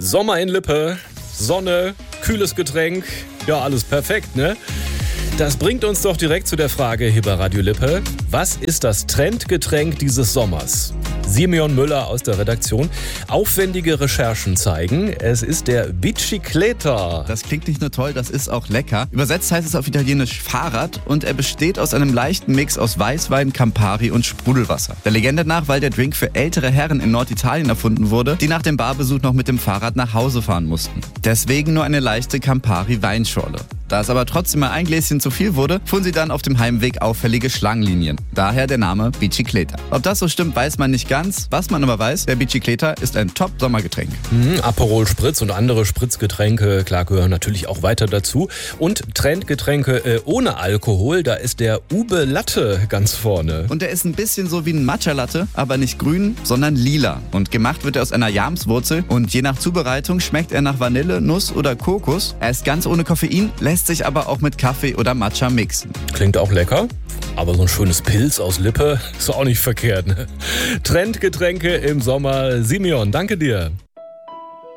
Sommer in Lippe, Sonne, kühles Getränk, ja alles perfekt, ne? Das bringt uns doch direkt zu der Frage hier bei Radio Lippe. Was ist das Trendgetränk dieses Sommers? Simeon Müller aus der Redaktion. Aufwendige Recherchen zeigen, es ist der Bicicletta. Das klingt nicht nur toll, das ist auch lecker. Übersetzt heißt es auf Italienisch Fahrrad und er besteht aus einem leichten Mix aus Weißwein, Campari und Sprudelwasser. Der Legende nach, weil der Drink für ältere Herren in Norditalien erfunden wurde, die nach dem Barbesuch noch mit dem Fahrrad nach Hause fahren mussten. Deswegen nur eine leichte Campari-Weinschorle. Da es aber trotzdem mal ein Gläschen zu viel wurde, fuhren sie dann auf dem Heimweg auffällige Schlangenlinien. Daher der Name Bicicletta. Ob das so stimmt, weiß man nicht ganz. Was man aber weiß, der Bicicletta ist ein Top-Sommergetränk. Aperol Spritz und andere Spritzgetränke, klar, gehören natürlich auch weiter dazu. Und Trendgetränke ohne Alkohol, da ist der Ube Latte ganz vorne. Und der ist ein bisschen so wie ein Matcha-Latte, aber nicht grün, sondern lila. Und gemacht wird er aus einer Jamswurzel und je nach Zubereitung schmeckt er nach Vanille, Nuss oder Kokos. Er ist ganz ohne Koffein, lässt sich aber auch mit Kaffee oder Matcha mixen. Klingt auch lecker, aber so ein schönes Pilz aus Lippe ist auch nicht verkehrt, ne? Trendgetränke im Sommer. Simeon, danke dir.